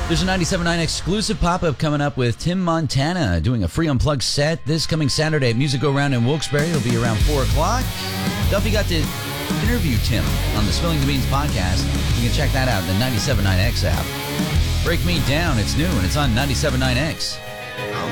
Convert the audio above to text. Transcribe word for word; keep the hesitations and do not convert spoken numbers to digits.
There's a ninety-seven point nine exclusive pop-up coming up with Tim Montana doing a free unplugged set this coming Saturday at Music Go Round in Wilkes-Barre. It'll be around four o'clock. Duffy got to interview Tim on the Spilling the Beans podcast. You can check that out in the ninety-seven point nine X app. Break Me Down, it's new and it's on ninety-seven point nine X.